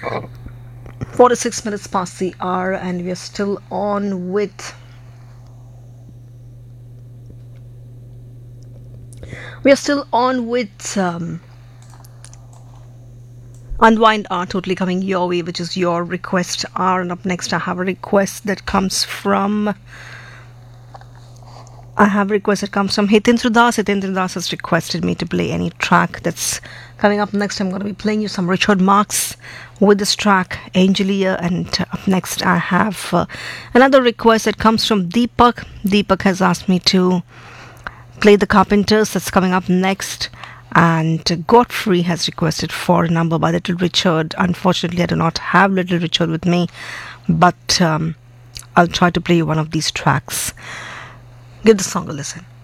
46 minutes past the hour, and we are still on with. We are still on with Unwind Hour, totally coming your way, which is your request hour. And up next, I have a request that comes from. Hitendra Das. Hitendra Das has requested me to play any track that's coming up next. I'm going to be playing you some Richard Marx with this track, Angelia. And up next, I have another request that comes from Deepak. Deepak has asked me to play The Carpenters. That's coming up next. And Godfrey has requested For a Number by Little Richard. Unfortunately, I do not have Little Richard with me, but I'll try to play you one of these tracks. Give the song a listen.